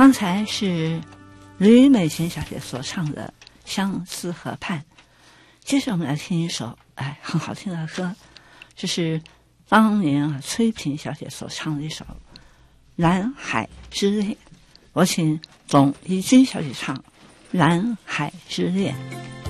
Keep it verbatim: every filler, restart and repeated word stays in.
刚才是吕美琴小姐所唱的《相思河畔》，接着我们来听一首哎很好听的歌，这是当年啊崔萍小姐所唱的一首《蓝海之恋》。我请董怡君小姐唱《蓝海之恋》。